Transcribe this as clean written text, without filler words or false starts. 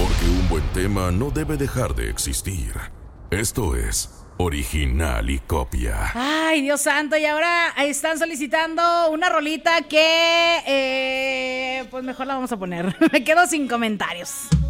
Porque un buen tema no debe dejar de existir. Esto es Original y Copia. Ay, Dios santo, y ahora están solicitando una rolita que pues mejor la vamos a poner. Me quedo sin comentarios.